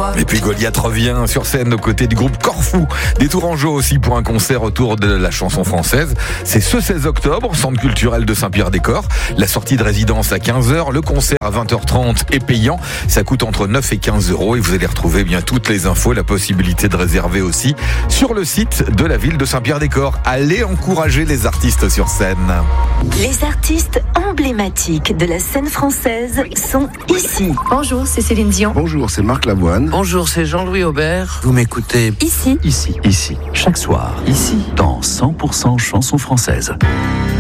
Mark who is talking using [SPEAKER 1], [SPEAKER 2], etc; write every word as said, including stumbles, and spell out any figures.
[SPEAKER 1] Et puis Goliath revient sur scène aux côtés du groupe Corfou, des Tourangeaux aussi pour un concert autour de la chanson française. C'est ce seize octobre, centre culturel de Saint-Pierre-des-Corps. La sortie de résidence à quinze heures, le concert à vingt heures trente est payant. Ça coûte entre neuf et quinze euros et vous allez retrouver bien toutes les infos, la possibilité de réserver aussi sur le site de la ville de Saint-Pierre-des-Corps. Allez encourager les artistes sur scène.
[SPEAKER 2] Les artistes emblématiques de la scène française sont ici.
[SPEAKER 3] Bonjour, c'est Céline Dion.
[SPEAKER 4] Bonjour, c'est Marc Lavoine.
[SPEAKER 5] Bonjour, c'est Jean-Louis Aubert. Vous m'écoutez
[SPEAKER 2] Ici.
[SPEAKER 6] Ici, ici, chaque soir, ici, dans cent pour cent chansons françaises.